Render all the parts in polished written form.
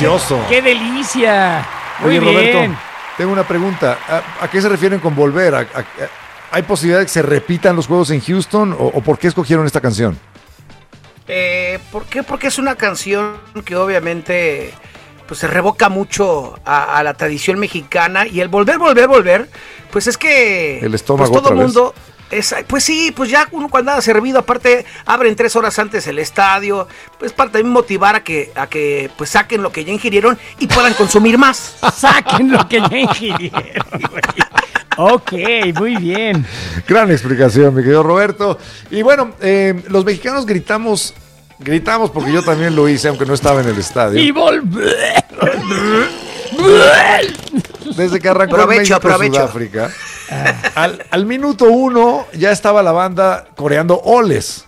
delicioso. ¡Qué delicia! Muy Oye, bien. Roberto, tengo una pregunta. ¿A qué se refieren con volver? ¿Hay posibilidad de que se repitan los juegos en Houston o por qué escogieron esta canción? ¿Por qué? Porque es una canción que obviamente pues se revoca mucho a la tradición mexicana, y el volver, pues es que el estómago pues todo otra mundo pues sí, pues ya uno cuando anda servido, aparte abren 3 horas antes el estadio, pues para también motivar a que pues saquen lo que ya ingirieron y puedan consumir más. Saquen lo que ya ingirieron, güey. Ok, muy bien. Gran explicación, mi querido Roberto. Y bueno, los mexicanos gritamos porque yo también lo hice, aunque no estaba en el estadio. Y volver. Desde que arrancó Aprovecho. Sudáfrica, al minuto 1 ya estaba la banda coreando oles.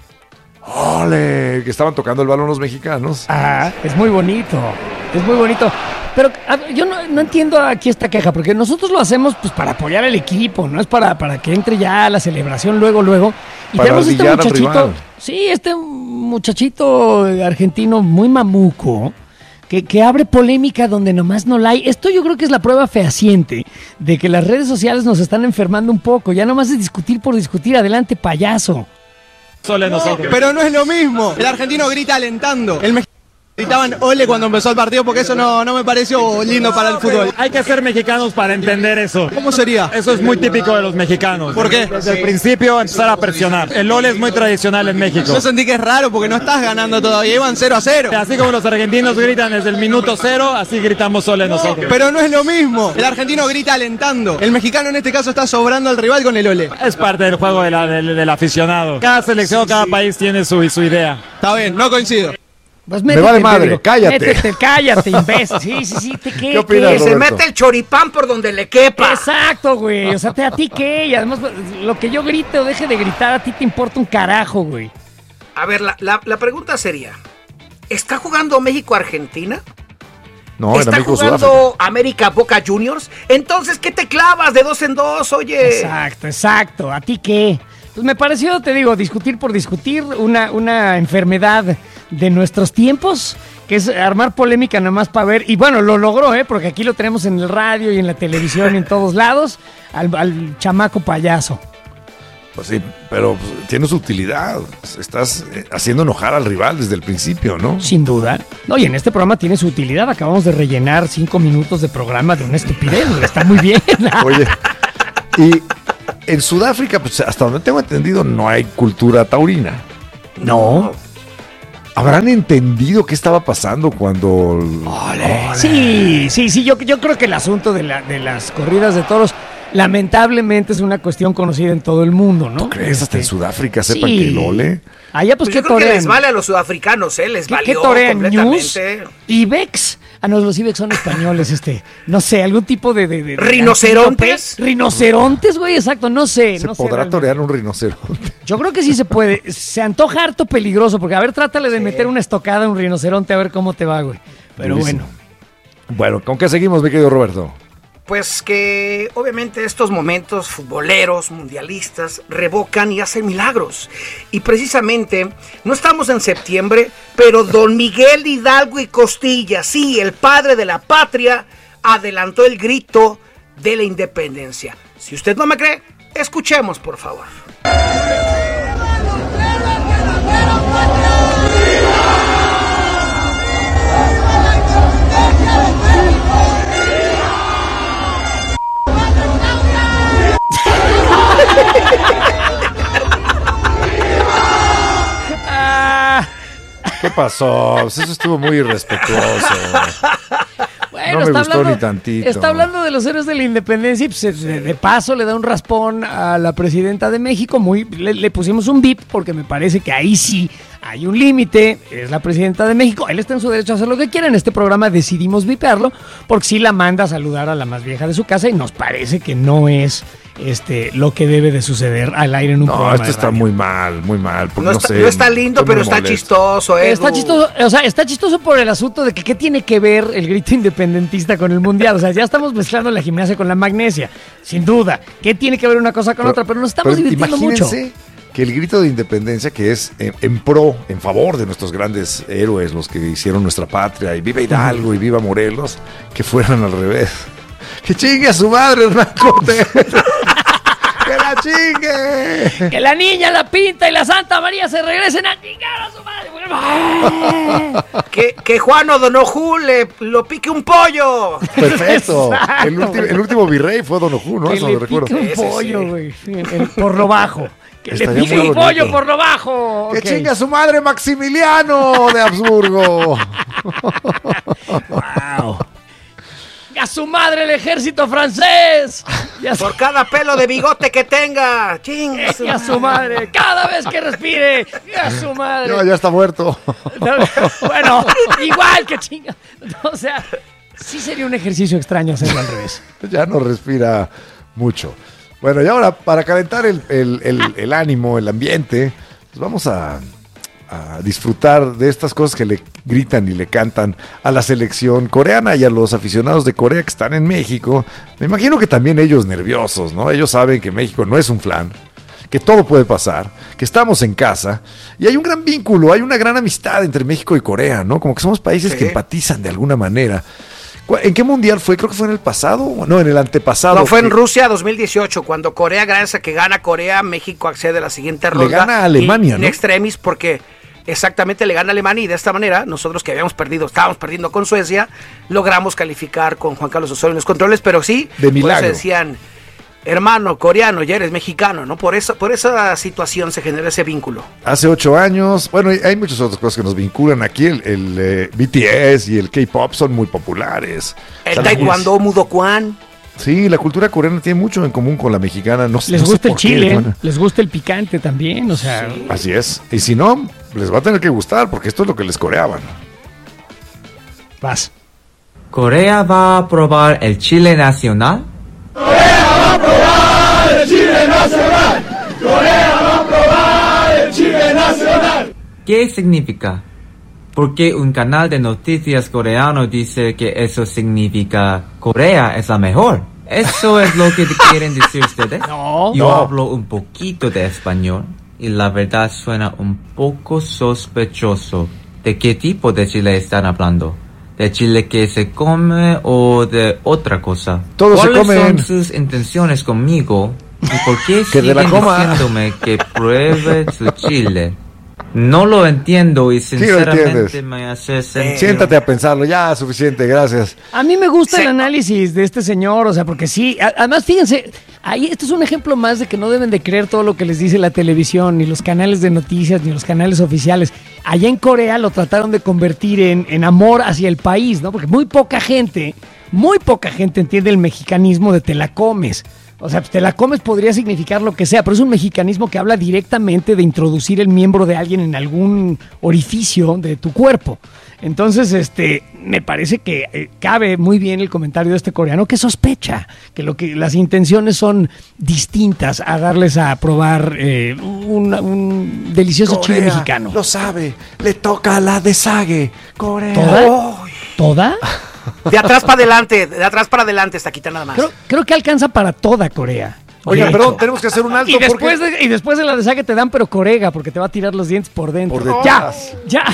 ¡Ole! Que estaban tocando el balón los mexicanos. Es muy bonito. Es muy bonito. Pero yo no entiendo aquí esta queja, porque nosotros lo hacemos pues para apoyar al equipo, no es para que entre ya la celebración luego. Y para tenemos este humillar al muchachito, rival. sí, este muchachito argentino muy mamuco, que abre polémica donde nomás no la hay. Esto yo creo que es la prueba fehaciente de que las redes sociales nos están enfermando un poco. Ya nomás es discutir por discutir. Adelante, payaso. Pero no es lo mismo. El argentino grita alentando. El mexicano gritaban ole cuando empezó el partido, porque eso no me pareció lindo para el fútbol. Hay que ser mexicanos para entender eso. ¿Cómo sería? Eso es muy típico de los mexicanos. ¿Por qué? Desde el principio empezar a presionar. El ole es muy tradicional en México. Yo sentí que es raro porque no estás ganando todavía, iban 0-0. Así como los argentinos gritan desde el minuto 0, así gritamos ole nosotros. Pero no es lo mismo. El argentino grita alentando. El mexicano en este caso está sobrando al rival con el ole. Es parte del juego del aficionado. Cada selección, cada país tiene su idea. Está bien, no coincido. Pues Me vale madre, digo, cállate. Cállate, imbécil. Sí, ¿Qué opinas, Que se Roberto? mete el choripán por donde le quepa. Exacto, güey. O sea, ¿a ti qué? Y además, lo que yo grite o deje de gritar, a ti te importa un carajo, güey. A ver, la pregunta sería, ¿está jugando México-Argentina? No, era ¿Está México-Sudáfrica. jugando América-Boca Juniors? Entonces, ¿qué te clavas de 2 en 2, oye? Exacto. ¿A ti qué? Pues me pareció, te digo, discutir por discutir, una enfermedad de nuestros tiempos, que es armar polémica nada más para ver, y bueno, lo logró, porque aquí lo tenemos en el radio y en la televisión y en todos lados, al chamaco payaso. Pues sí, pero pues, tiene su utilidad. Estás haciendo enojar al rival desde el principio, ¿no? Sin duda. No, y en este programa tiene su utilidad. Acabamos de rellenar 5 minutos de programa de una estupidez. Está muy bien. Oye, y en Sudáfrica, pues hasta donde tengo entendido, no hay cultura taurina. No. ¿Habrán entendido qué estaba pasando cuando... Sí. Yo creo que el asunto de las corridas de toros, lamentablemente, es una cuestión conocida en todo el mundo, ¿no? ¿Tú crees? Hasta en Sudáfrica sepan sí. que el ole... Allá pues Pues qué yo creo que torean. les vale a los sudafricanos, les ¿Qué valió torean? ¿News? completamente. ¿Ibex? No, los Ibex son españoles, no sé, algún tipo de ¿Rinocerontes? Rinocerontes, güey, exacto, no sé. ¿Se no sé podrá realmente. torear un rinoceronte? Yo creo que sí se puede. Se antoja harto peligroso, porque a ver, trátale de meter una estocada a un rinoceronte a ver cómo te va, güey. Pero Durísimo. bueno. Bueno, ¿con qué seguimos, mi querido Roberto? Pues que obviamente estos momentos futboleros, mundialistas, revocan y hacen milagros. Y precisamente, no estamos en septiembre, pero don Miguel Hidalgo y Costilla, sí, el padre de la patria, adelantó el grito de la independencia. Si usted no me cree, escuchemos, por favor. ¿Qué pasó? Pues eso estuvo muy irrespetuoso. Bueno, No me gustó ni tantito. Está hablando de los héroes de la independencia y pues, de paso le da un raspón a la presidenta de México. Le pusimos un bip porque me parece que ahí sí hay un límite. Es la presidenta de México. Él está en su derecho a hacer lo que quiera. En este programa decidimos vipearlo porque sí la manda a saludar a la más vieja de su casa y nos parece que no es lo que debe de suceder al aire en un programa. No, esto de está radio. muy mal. No está lindo, pero está chistoso, Está chistoso, está chistoso por el asunto de que qué tiene que ver el grito independentista con el mundial. O sea, ya estamos mezclando la gimnasia con la magnesia, sin duda. ¿Qué tiene que ver una cosa con otra? Pero nos estamos divirtiendo mucho. que el grito de independencia, que es en pro, en favor de nuestros grandes héroes, los que hicieron nuestra patria, y viva Hidalgo y viva Morelos, que fueran al revés. ¡Que chingue a su madre, Hernán Cortés! ¡Que la chingue! Que la niña, la Pinta y la Santa María se regresen a chingar a su madre. Que Juan O'Donoghue lo pique un pollo. Perfecto. El último virrey fue O'Donoghue, ¿no? Que Eso le lo recuerdo. pique un pollo, güey. Por lo bajo. Que Estaría le pique muy un bonito. pollo por lo bajo. ¡Que Ok. chingue a su madre Maximiliano de Habsburgo! Wow. ¡A su madre el ejército francés! ¡Y Por cada pelo de bigote que tenga. Chinga a su madre! ¡Cada vez que respire! ¡Y a su madre! No, ya está muerto. Bueno, igual que chinga. O sea, sí sería un ejercicio extraño hacerlo al revés. Ya no respira mucho. Bueno, y ahora, para calentar el ánimo, el ambiente, pues vamos a disfrutar de estas cosas que le gritan y le cantan a la selección coreana y a los aficionados de Corea que están en México. Me imagino que también ellos nerviosos, ¿no? Ellos saben que México no es un flan, que todo puede pasar, que estamos en casa y hay un gran vínculo, hay una gran amistad entre México y Corea, ¿no? Como que somos países que empatizan de alguna manera. ¿En qué mundial fue? Creo que fue en el pasado, no, en el antepasado. No, fue en Rusia 2018, cuando Corea, gracias a que gana Corea, México accede a la siguiente ronda. Le gana a Alemania, y, ¿no? In extremis, porque exactamente le gana a Alemania y de esta manera, nosotros que estábamos perdiendo con Suecia, logramos calificar con Juan Carlos Osorio en los controles, pero sí, de milagro. por eso decían, hermano coreano, ya eres mexicano, ¿no? Por esa situación se genera ese vínculo. Hace 8 años, bueno, hay muchas otras cosas que nos vinculan aquí. El BTS y el K-pop son muy populares. El taekwondo, Mudokwon. Sí, la cultura coreana tiene mucho en común con la mexicana. No, Les no sé gusta el por qué, chile, bueno. les gusta el picante también, o sea... Sí. Así es. Y si no, les va a tener que gustar, porque esto es lo que les coreaban. Vas. ¿Corea va a probar el chile nacional? ¿Qué significa? Porque un canal de noticias coreano dice que eso significa Corea es la mejor. ¿Eso es lo que quieren decir ustedes? No. Yo No. hablo un poquito de español y la verdad suena un poco sospechoso. ¿De qué tipo de chile están hablando? ¿De chile que se come o de otra cosa? Todos se ¿Cuáles comen. son sus intenciones conmigo? ¿Y por qué Que te la siguen coma. diciéndome que pruebe su chile? No lo entiendo y lo sinceramente entiendes. me hace sentir... Siéntate a pensarlo, ya, suficiente, gracias. A mí me gusta Sí. el análisis de este señor, o sea, porque sí, además fíjense, ahí esto es un ejemplo más de que no deben de creer todo lo que les dice la televisión, ni los canales de noticias, ni los canales oficiales. Allá en Corea lo trataron de convertir en amor hacia el país, ¿no? Porque muy poca gente entiende el mexicanismo de te la comes. O sea, te la comes podría significar lo que sea, pero es un mexicanismo que habla directamente de introducir el miembro de alguien en algún orificio de tu cuerpo. Entonces, me parece que cabe muy bien el comentario de este coreano que sospecha que las intenciones son distintas a darles a probar un delicioso chile Corea mexicano. lo sabe, le toca la de Sage. Corea. ¿Toda? ¿Toda? De atrás para adelante esta quita nada más. Creo que alcanza para toda Corea. Oiga, De perdón, hecho. tenemos que hacer un alto Y después, porque... y después de la de saque te dan pero corega porque te va a tirar los dientes por dentro. Por ya, detrás. ya.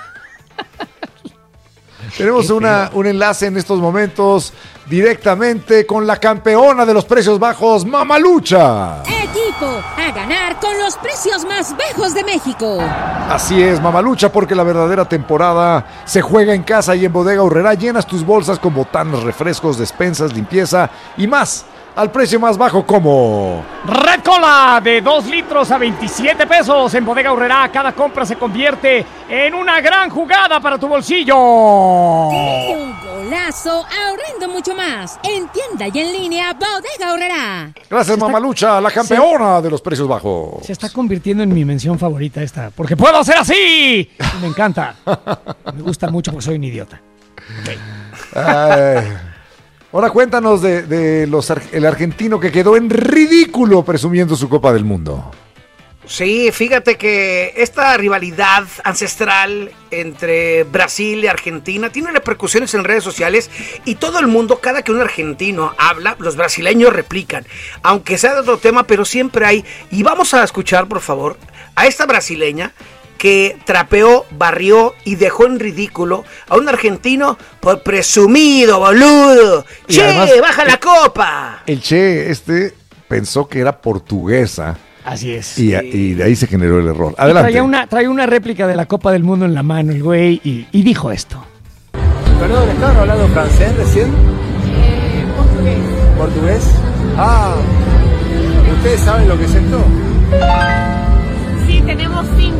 Tenemos un enlace en estos momentos directamente con la campeona de los precios bajos, Mamalucha. Equipo, a ganar con los precios más bajos de México. Así es, Mamalucha, porque la verdadera temporada se juega en casa y en Bodega Aurrerá. Llenas tus bolsas con botanas, refrescos, despensas, limpieza y más al precio más bajo como... Red Cola de 2 litros a 27 pesos en Bodega Aurrerá. Cada compra se convierte en una gran jugada para tu bolsillo. Un golazo ahorrando mucho más. En tienda y en línea, Bodega Aurrerá. Gracias, Mamalucha, la campeona de los precios bajos. Se está convirtiendo en mi mención favorita esta, porque puedo hacer así. Y me encanta. Me gusta mucho porque soy un idiota. Ay. Ahora cuéntanos de el argentino que quedó en ridículo presumiendo su Copa del Mundo. Sí, fíjate que esta rivalidad ancestral entre Brasil y Argentina tiene repercusiones en redes sociales y todo el mundo, cada que un argentino habla, los brasileños replican, aunque sea de otro tema, pero siempre hay. Y vamos a escuchar, por favor, a esta brasileña que trapeó, barrió y dejó en ridículo a un argentino por presumido, boludo. Y ¡Che, además, baja la copa! El Che pensó que era portuguesa. Así es. Y de ahí se generó el error. Adelante. Traía una réplica de la Copa del Mundo en la mano el güey y dijo esto. Perdón, ¿estaban hablando francés recién? Portugués. ¿Portugués? Ah, ¿ustedes saben lo que es esto? Sí, tenemos 5.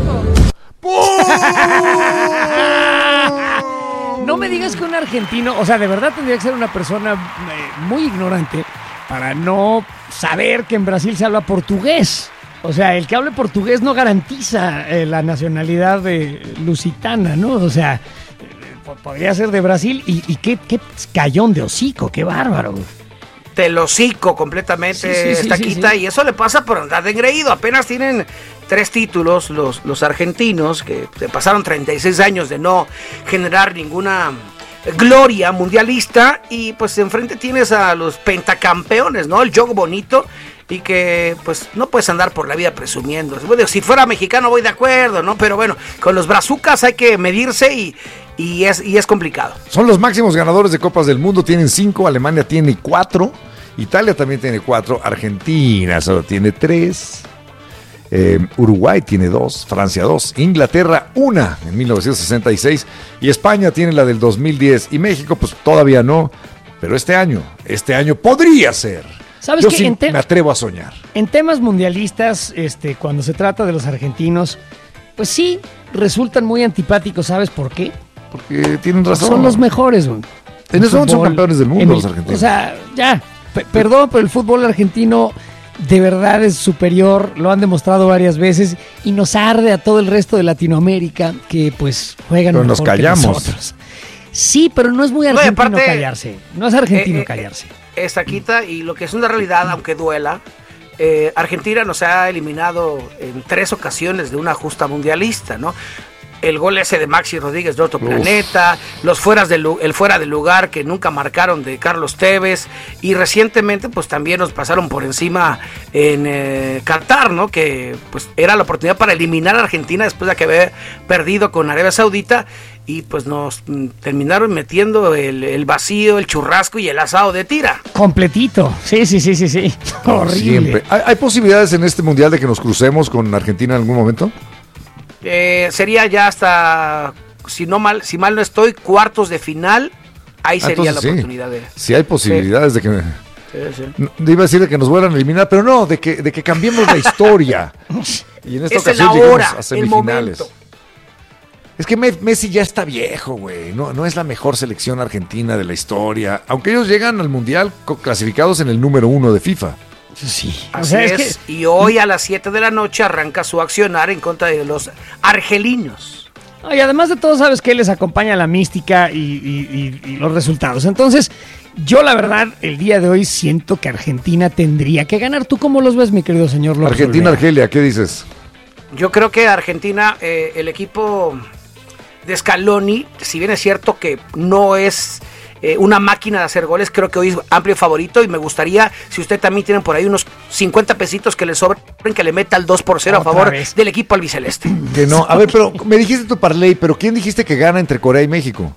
No me digas que un argentino, o sea, de verdad tendría que ser una persona muy ignorante para no saber que en Brasil se habla portugués. O sea, el que hable portugués no garantiza la nacionalidad lusitana, ¿no? O sea, podría ser de Brasil y qué cayón de hocico, qué bárbaro. Te lo hocico completamente esta quita y eso le pasa por andar de engreído. Apenas tienen 3 títulos los argentinos que pasaron 36 años de no generar ninguna gloria mundialista y pues enfrente tienes a los pentacampeones, ¿no? El juego bonito y que pues no puedes andar por la vida presumiendo. Bueno, si fuera mexicano voy de acuerdo, ¿no? Pero bueno, con los brazucas hay que medirse y es complicado. Son los máximos ganadores de Copas del Mundo, tienen 5, Alemania tiene 4, Italia también tiene 4, Argentina solo tiene 3, Uruguay tiene 2, Francia 2, Inglaterra 1 en 1966 y España tiene la del 2010 y México pues todavía no, pero este año podría ser. ¿Sabes Yo qué? sí me atrevo a soñar. En temas mundialistas, cuando se trata de los argentinos, pues sí, resultan muy antipáticos, ¿sabes por qué? Porque tienen razón. Son los mejores, güey. En eso son campeones del mundo los argentinos. O sea, ya, perdón, pero el fútbol argentino de verdad es superior, lo han demostrado varias veces y nos arde a todo el resto de Latinoamérica que pues juegan pero mejor nos callamos. que nosotros. Sí, pero no es muy argentino aparte, callarse. No es argentino callarse. Esta quita y lo que es una realidad, aunque duela, Argentina nos ha eliminado en 3 ocasiones de una justa mundialista, ¿no? El gol ese de Maxi Rodríguez de otro planeta, el fuera de lugar que nunca marcaron de Carlos Tevez y recientemente pues también nos pasaron por encima en Qatar, ¿no? Que pues era la oportunidad para eliminar a Argentina después de que había perdido con Arabia Saudita y pues nos terminaron metiendo el vacío, el churrasco y el asado de tira. Completito, sí. Horrible. Siempre. ¿Hay posibilidades en este mundial de que nos crucemos con Argentina en algún momento? Sería ya hasta, si mal no estoy, cuartos de final. Ahí sería la oportunidad de... Sí hay posibilidades de que... Sí. Iba a decir de que nos vuelvan a eliminar, pero no, de que cambiemos la historia. Y en esta es ocasión la llegamos hora, a semifinales. el momento. Es que Messi ya está viejo, güey. No es la mejor selección argentina de la historia. Aunque ellos llegan al mundial clasificados en el número 1 de FIFA. Sí. Así es. Y hoy a las 7 de la noche arranca su accionar en contra de los argelinos. Y además de todo, sabes que les acompaña la mística y los resultados. Entonces, yo la verdad, el día de hoy siento que Argentina tendría que ganar. ¿Tú cómo los ves, mi querido señor López? Argentina-Argelia, ¿qué dices? Yo creo que Argentina, el equipo de Scaloni, si bien es cierto que no es una máquina de hacer goles, creo que hoy es amplio favorito y me gustaría, si usted también tiene por ahí unos 50 pesitos que le sobren, que le meta el 2-0 a favor del equipo albiceleste. Que no, a ver, pero me dijiste tu parlay, pero ¿quién dijiste que gana entre Corea y México?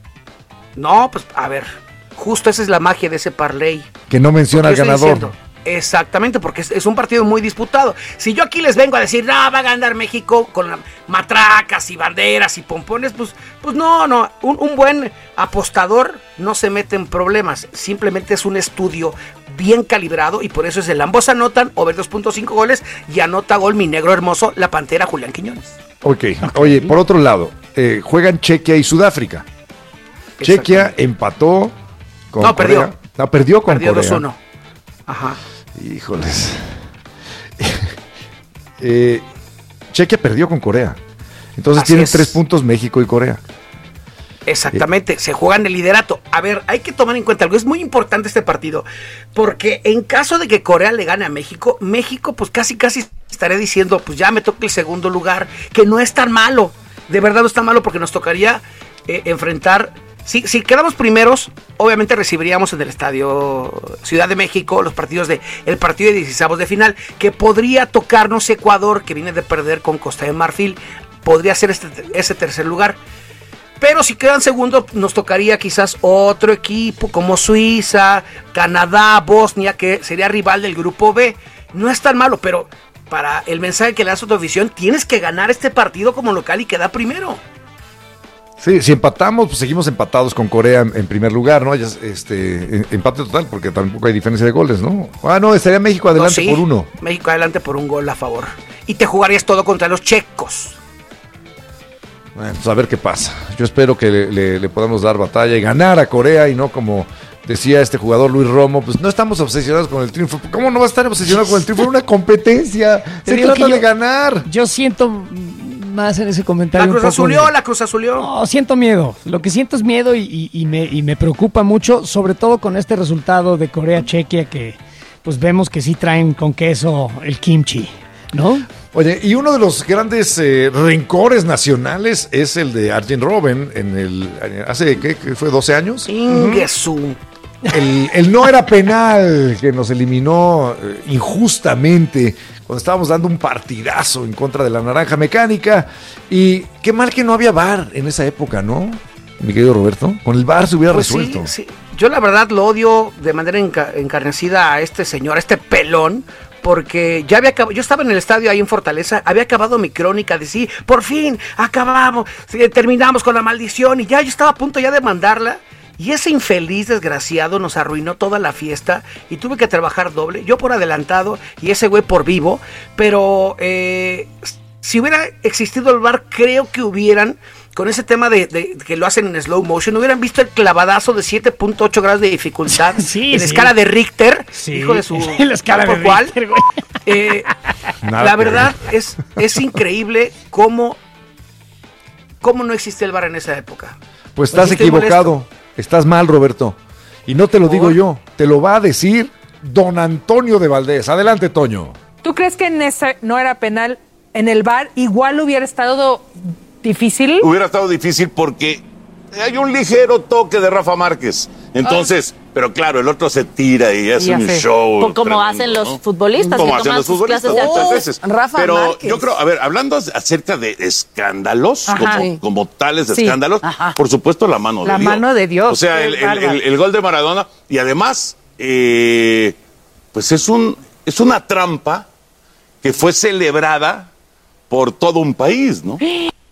No, pues a ver, justo esa es la magia de ese parlay. Que no menciona al ganador. Diciendo? Exactamente, porque es un partido muy disputado. Si yo aquí les vengo a decir, no, va a ganar México con matracas y banderas y pompones, pues no, un buen apostador no se mete en problemas, simplemente es un estudio bien calibrado y por eso es el ambos anotan, over 2.5 goles y anota gol mi negro hermoso, la Pantera Julián Quiñones. Ok, oye, por otro lado, juegan Chequia y Sudáfrica. Chequia empató con Corea. Perdió con Corea. 2-1. Ajá. Híjoles. Chequia perdió con Corea. Entonces tienen 3 puntos México y Corea. Exactamente, se juega en el liderato. A ver, hay que tomar en cuenta algo, es muy importante este partido, porque en caso de que Corea le gane a México, pues casi estaré diciendo, pues ya me toca el segundo lugar, que no es tan malo, de verdad no es tan malo, porque nos tocaría enfrentar, si quedamos primeros, obviamente recibiríamos en el estadio Ciudad de México el partido de 16avos de final, que podría tocarnos Ecuador, que viene de perder con Costa de Marfil, podría ser ese tercer lugar. Pero si quedan segundos, nos tocaría quizás otro equipo como Suiza, Canadá, Bosnia, que sería rival del grupo B. No es tan malo, pero para el mensaje que le das a tu afición, tienes que ganar este partido como local y quedar primero. Sí, si empatamos, pues seguimos empatados con Corea en primer lugar, ¿no? Empate total, porque tampoco hay diferencia de goles, ¿no? No, estaría México adelante por 1. México adelante por 1 gol a favor. Y te jugarías todo contra los checos. Bueno, pues a ver qué pasa. Yo espero que le podamos dar batalla y ganar a Corea, y no como decía este jugador Luis Romo, pues no estamos obsesionados con el triunfo. ¿Cómo no va a estar obsesionado con el triunfo? Es una competencia. Se trata de ganar. Yo siento más en ese comentario. La Cruz Azulió. No, siento miedo. Lo que siento es miedo y me preocupa mucho, sobre todo con este resultado de Corea-Chequia, que pues vemos que sí traen con queso el kimchi, ¿no? Oye, y uno de los grandes rencores nacionales es el de Arjen Robben hace, ¿qué fue? ¿12 años? Ingesu. El no era penal que nos eliminó injustamente cuando estábamos dando un partidazo en contra de la Naranja Mecánica. Y qué mal que no había VAR en esa época, ¿no? Mi querido Roberto, con el VAR se hubiera resuelto. Sí. Yo la verdad lo odio de manera encarnecida a este señor, a este pelón, porque ya había acabado, yo estaba en el estadio ahí en Fortaleza, había acabado mi crónica de sí, por fin, acabamos, terminamos con la maldición, y ya yo estaba a punto ya de mandarla, y ese infeliz desgraciado nos arruinó toda la fiesta, y tuve que trabajar doble, yo por adelantado, y ese güey por vivo, pero si hubiera existido el VAR, creo que hubieran, con ese tema de que lo hacen en slow motion, hubieran visto el clavadazo de 7.8 grados de dificultad en escala de Richter, hijo de su... En la escala de Richter, güey. La verdad es increíble cómo no existía el VAR en esa época. Pues estás equivocado, molesto. Estás mal, Roberto, y no te lo digo yo, te lo va a decir don Antonio de Valdés. Adelante, Toño. ¿Tú crees que en ese no era penal en el VAR? Igual hubiera estado difícil. Hubiera estado difícil porque hay un ligero toque de Rafa Márquez. Entonces, pero claro, el otro se tira y hace un show. Como hacen los futbolistas. Como hacen los futbolistas muchas veces. Rafa pero Márquez. Yo creo, a ver, hablando acerca de escandalos, como tales de escándalos, por supuesto la mano de Dios. La mano de Dios. O sea, el gol de Maradona, y además, pues es una trampa que fue celebrada por todo un país, ¿no?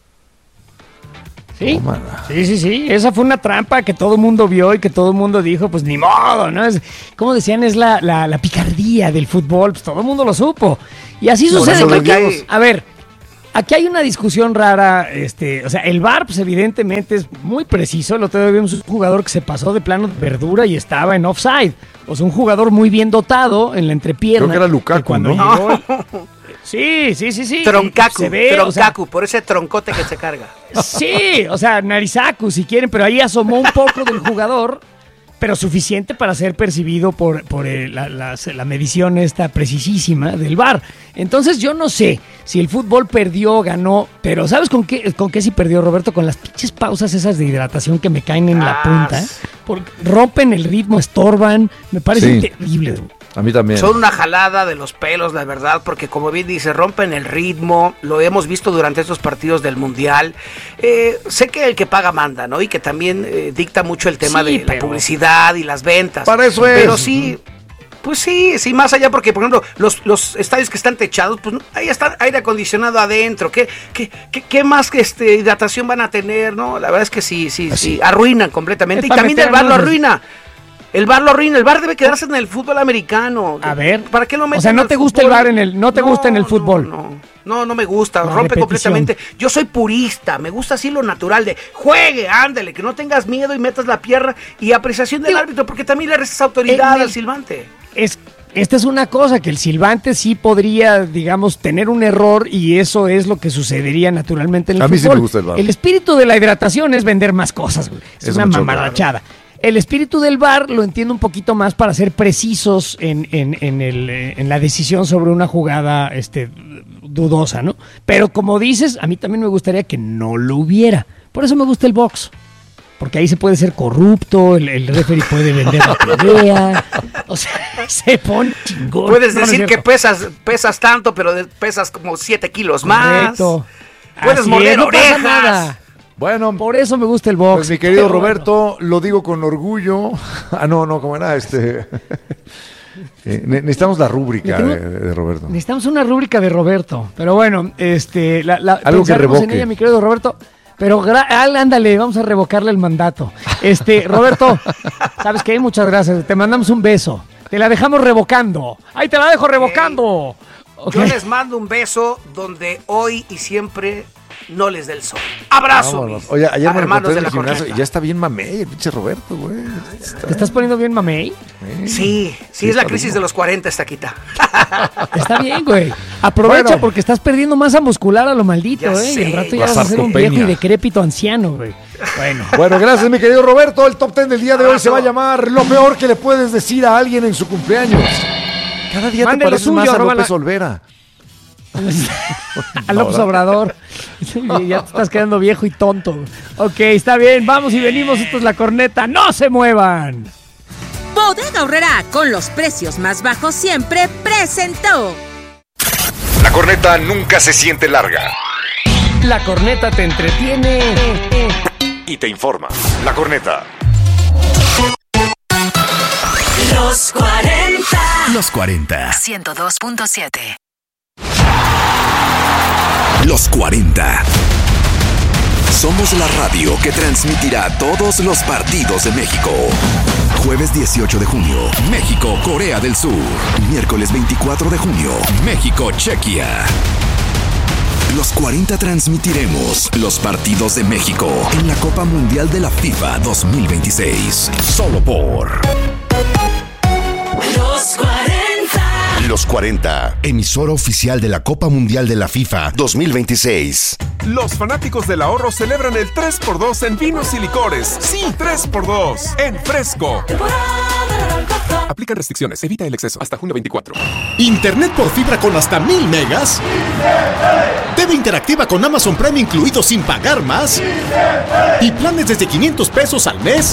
Sí. Esa fue una trampa que todo el mundo vio y que todo el mundo dijo, pues ni modo, ¿no? Como decían, es la picardía del fútbol, pues todo el mundo lo supo. Y así sucede. A ver, aquí hay una discusión rara, o sea, el VAR, pues evidentemente es muy preciso. El otro día vimos un jugador que se pasó de plano de verdura y estaba en offside. O sea, un jugador muy bien dotado en la entrepierna. Creo que era Lukaku, ¿no? Llegó Sí. Troncacu, por ese troncote que se carga. Sí, o sea, Narizaku si quieren, pero ahí asomó un poco del jugador, pero suficiente para ser percibido por la medición esta precisísima del VAR. Entonces yo no sé si el fútbol perdió, ganó, pero ¿sabes con qué sí perdió, Roberto? Con las pinches pausas esas de hidratación que me caen en la punta, porque rompen el ritmo, estorban, me parece terrible. A mí también. Son una jalada de los pelos, la verdad, porque como bien dice, rompen el ritmo, lo hemos visto durante estos partidos del Mundial. Sé que el que paga manda, ¿no? Y que también dicta mucho el tema de la publicidad y las ventas. Para eso es. Pero sí, pues sí, más allá, porque por ejemplo, los estadios que están techados, pues ahí está aire acondicionado adentro. ¿Qué más hidratación van a tener, no? La verdad es que sí, arruinan completamente. Y también el VAR lo arruina. El VAR lo arruina, el VAR debe quedarse en el fútbol americano. A ver, ¿para qué lo meten? O sea, ¿no te gusta el VAR gusta en el fútbol? No me gusta, rompe completamente. Yo soy purista, me gusta así lo natural de juegue, ándale, que no tengas miedo y metas la pierna y apreciación del árbitro, porque también le restas autoridad al silbante. esta es una cosa, que el silbante sí podría, digamos, tener un error y eso es lo que sucedería naturalmente en el fútbol. A mí sí me gusta el VAR. El espíritu de la hidratación es vender más cosas, güey. Es una mamarrachada. El espíritu del VAR lo entiendo un poquito más para ser precisos en la decisión sobre una jugada dudosa, ¿no? Pero como dices, a mí también me gustaría que no lo hubiera. Por eso me gusta el box. Porque ahí se puede ser corrupto, el referee puede vender la pelea, o sea, se pone chingón. Puedes decir que pesas tanto, pero pesas como 7 kilos más. Correcto. Puedes morder orejas. No pasa nada. Bueno, por eso me gusta el box. Pues mi querido Roberto, lo digo con orgullo. No, ¿cómo era? Necesitamos la rúbrica de Roberto. Necesitamos una rúbrica de Roberto. Pero bueno, algo que revoque. En ella, mi querido Roberto. Pero ándale, vamos a revocarle el mandato. Roberto, ¿sabes qué? Muchas gracias. Te mandamos un beso. Te la dejamos revocando. ¡Ahí te la dejo revocando! Okay. Yo les mando un beso donde hoy y siempre no les dé el sol. ¡Abrazo! Oye, ayer me encontré en el gimnasio y ya está bien mamey el pinche Roberto, güey. ¿Te estás poniendo bien mamey? Sí, es la crisis de los 40, Estaquita. Está bien, güey. Aprovecha porque estás perdiendo masa muscular a lo maldito, sé. Y al rato ya vas a ser un viejo y decrépito anciano, güey. Bueno, gracias, mi querido Roberto. El top 10 del día de hoy se va a llamar lo peor que le puedes decir a alguien en su cumpleaños. Cada día te pareces más a López Olvera. A López Obrador. Ya te estás quedando viejo y tonto. Ok, está bien, vamos y venimos. Esto es La Corneta. ¡No se muevan! Bodega Aurrerá, con los precios más bajos siempre, presentó. La Corneta nunca se siente larga. La Corneta te entretiene y te informa. La Corneta. Los 40. Los 40. 102.7. Los 40. Somos la radio que transmitirá todos los partidos de México. Jueves 18 de junio, México, Corea del Sur. Miércoles 24 de junio, México, Chequia. Los 40 transmitiremos los partidos de México en la Copa Mundial de la FIFA 2026. Solo por Los 40. Los 40, emisora oficial de la Copa Mundial de la FIFA 2026. Los fanáticos del ahorro celebran el 3x2 en vinos y licores. Sí, 3x2 en Fresco. Aplican restricciones, evita el exceso. Hasta junio 24. Internet por fibra con hasta 1000 megas. TV interactiva con Amazon Prime incluido sin pagar más. Y planes desde 500 pesos al mes.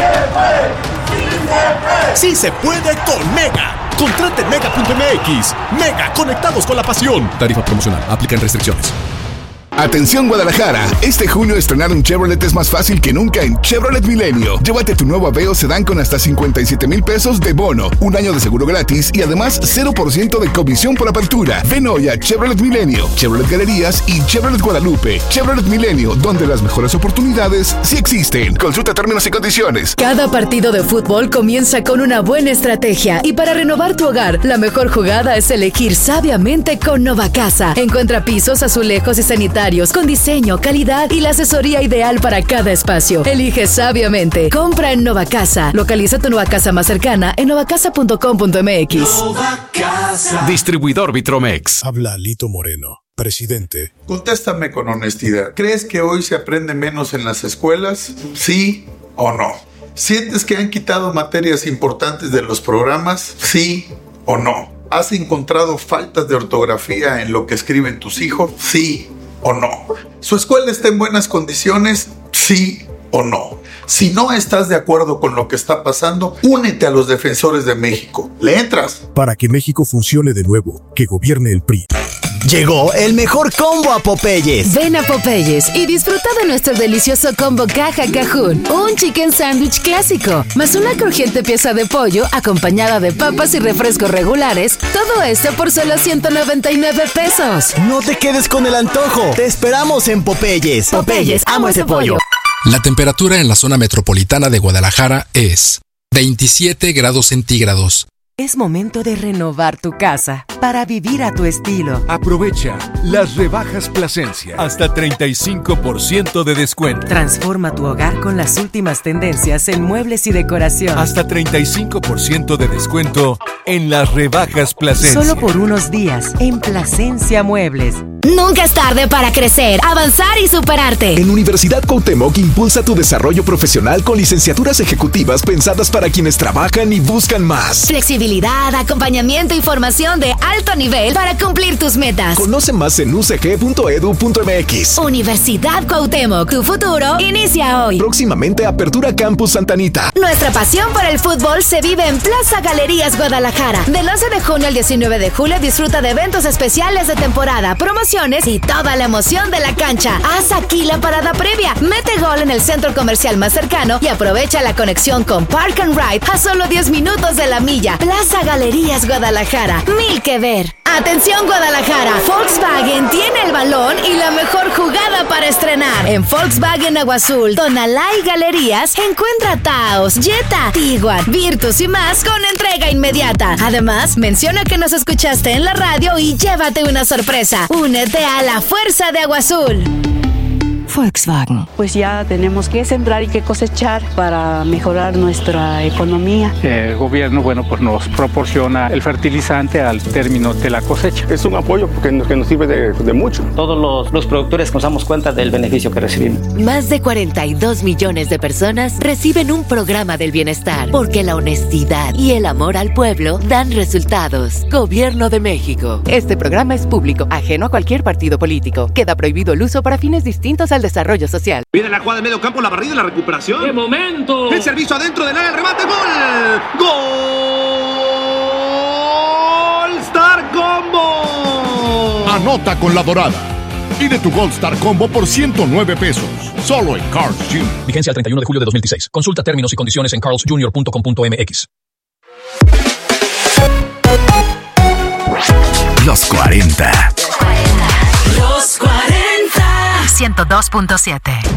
Sí se puede con Mega. Contrate en Mega.mx. Mega, conectados con la pasión. Tarifa promocional. Aplican restricciones. Atención Guadalajara, este junio estrenar un Chevrolet es más fácil que nunca en Chevrolet Milenio. Llévate tu nuevo Aveo Sedán con hasta 57,000 pesos de bono, un año de seguro gratis y además 0% de comisión por apertura. Ven hoy a Chevrolet Milenio, Chevrolet Galerías y Chevrolet Guadalupe. Chevrolet Milenio, donde las mejores oportunidades sí existen. Consulta términos y condiciones. Cada partido de fútbol comienza con una buena estrategia y para renovar tu hogar, la mejor jugada es elegir sabiamente con Novacasa. Encuentra pisos, azulejos y sanitarios con diseño, calidad y la asesoría ideal para cada espacio. Elige sabiamente. Compra en Novacasa. Localiza tu Novacasa más cercana en novacasa.com.mx. Novacasa. Distribuidor Vitromex. Habla Lito Moreno, presidente. Contéstame con honestidad. ¿Crees que hoy se aprende menos en las escuelas? ¿Sí o no? ¿Sientes que han quitado materias importantes de los programas? ¿Sí o no? ¿Has encontrado faltas de ortografía en lo que escriben tus hijos? ¿Sí o no? ¿Su escuela está en buenas condiciones? ¿Sí o no? Si no estás de acuerdo con lo que está pasando, únete a los defensores de México. ¿Le entras? Para que México funcione de nuevo, que gobierne el PRI. Llegó el mejor combo a Popeyes. Ven a Popeyes y disfruta de nuestro delicioso combo Caja Cajún. Un chicken sandwich clásico, más una crujiente pieza de pollo acompañada de papas y refrescos regulares. Todo esto por solo 199 pesos. No te quedes con el antojo. Te esperamos en Popeyes. Popeyes, amo ese pollo. La temperatura en la zona metropolitana de Guadalajara es 27 grados centígrados. Es momento de renovar tu casa. para vivir a tu estilo. Aprovecha las rebajas Plasencia. Hasta 35% de descuento. Transforma tu hogar con las últimas tendencias en muebles y decoración. Hasta 35% de descuento en las rebajas Plasencia. Solo por unos días en Plasencia Muebles. Nunca es tarde para crecer, avanzar y superarte. En Universidad Cuauhtémoc impulsa tu desarrollo profesional con licenciaturas ejecutivas pensadas para quienes trabajan y buscan más. Flexibilidad, acompañamiento y formación de alto nivel para cumplir tus metas. Conoce más en ucg.edu.mx. Universidad Cuauhtémoc, tu futuro inicia hoy. Próximamente apertura Campus Santa Anita. Nuestra pasión por el fútbol se vive en Plaza Galerías Guadalajara. Del 11 de junio al 19 de julio disfruta de eventos especiales de temporada, promociones y toda la emoción de la cancha. Haz aquí la parada previa. Mete gol en el centro comercial más cercano y aprovecha la conexión con Park and Ride a solo 10 minutos de la milla. Plaza Galerías Guadalajara. Mil que ver. Atención Guadalajara, Volkswagen tiene el balón y la mejor jugada para estrenar. En Volkswagen Agua Azul, Tonalá y Galerías encuentra Taos, Jetta, Tiguan, Virtus y más con entrega inmediata. Además, menciona que nos escuchaste en la radio y llévate una sorpresa. Únete a la fuerza de Agua Azul. Volkswagen. Pues ya tenemos que sembrar y que cosechar para mejorar nuestra economía. El gobierno, pues nos proporciona el fertilizante al término de la cosecha. Es un apoyo que nos sirve de mucho. Todos los productores nos damos cuenta del beneficio que recibimos. Más de 42 millones de personas reciben un programa del bienestar, porque la honestidad y el amor al pueblo dan resultados. Gobierno de México. Este programa es público, ajeno a cualquier partido político. Queda prohibido el uso para fines distintos al desarrollo social. Viene la jugada de medio campo, la barrida y la recuperación. ¡Qué momento! El servicio adentro del área, el remate, ¡gol! ¡Gol! ¡Star Combo! Anota con la dorada. Pide tu Gold Star Combo por 109 pesos. Solo en Carl's Jr. Vigencia al 31 de julio de 2016. Consulta términos y condiciones en carlsjr.com.mx. Los 40. Los 40. 102.7.